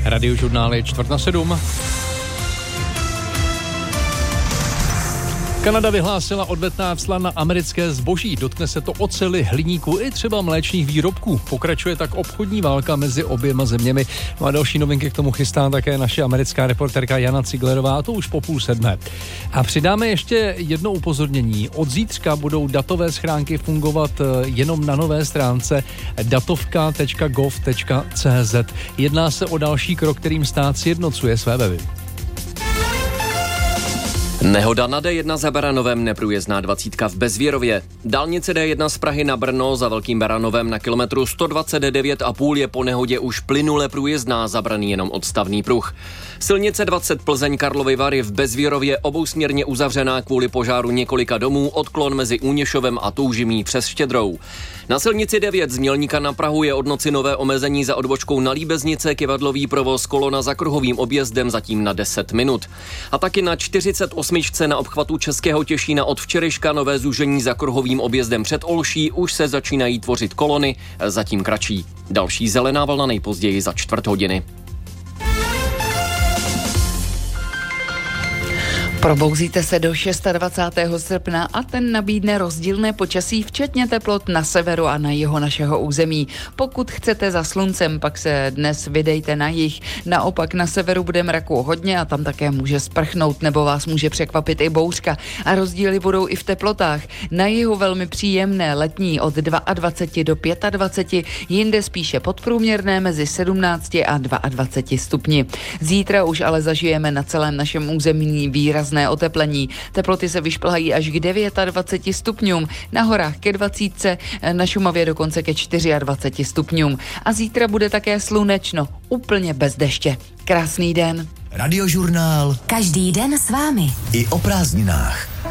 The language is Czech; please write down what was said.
Radiožurnál je 6:45. Kanada vyhlásila odvetná cla na americké zboží. Dotkne se to oceli, hliníku i třeba mléčných výrobků. Pokračuje tak obchodní válka mezi oběma zeměmi. No a další novinky k tomu chystá také naše americká reportérka Jana Ciglerová, a to už po 6:30. A přidáme ještě jedno upozornění. Od zítřka budou datové schránky fungovat jenom na nové stránce datovka.gov.cz. Jedná se o další krok, kterým stát sjednocuje své weby. Nehoda na D1 za Baranovem, neprůjezdná 20 v Bezvěrově. Dálnice D1 z Prahy na Brno za Velkým Baranovem na kilometru 129,5 je po nehodě už plynule průjezdná, zabraný jenom odstavný pruh. Silnice 20 Plzeň Karlovy Vary v Bezvěrově obousměrně uzavřená kvůli požáru několika domů, odklon mezi Úněšovem a Toužimí přes Štědrou. Na silnici 9 z Mělníka na Prahu je od noci nové omezení za odbočkou na Líbeznice, kyvadlový provoz, kolona za kruhovým objezdem zatím na 10 minut. A taky na 48 na obchvatu Českého Těšína od včerejška nové zúžení za kruhovým objezdem před Olší, už se začínají tvořit kolony, zatím kratší. Další zelená vlna nejpozději za 4:15. Probouzíte se do 26. srpna a ten nabídne rozdílné počasí, včetně teplot na severu a na jihu našeho území. Pokud chcete za sluncem, pak se dnes vydejte na jih. Naopak na severu bude mraku hodně a tam také může sprchnout nebo vás může překvapit i bouřka. A rozdíly budou i v teplotách. Na jihu velmi příjemné letní od 22 do 25, jinde spíše podprůměrné mezi 17 a 22 stupni. Zítra už ale zažijeme na celém našem území výrazné oteplení. Teploty se vyšplhají až k 29 stupňům, na horách ke 20, na Šumavě dokonce ke 24 stupňům. A zítra bude také slunečno, úplně bez deště. Krásný den. Radiožurnál. Každý den s vámi. I o prázdninách.